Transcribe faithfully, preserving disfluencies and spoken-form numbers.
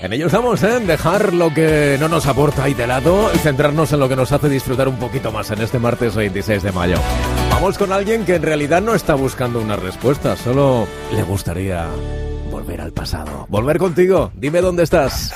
En ello estamos, ¿eh? Dejar lo que no nos aporta ahí de lado y centrarnos en lo que nos hace disfrutar un poquito más en este martes veintiséis de mayo. Vamos con alguien que en realidad no está buscando una respuesta, solo le gustaría volver al pasado. Volver contigo, dime dónde estás.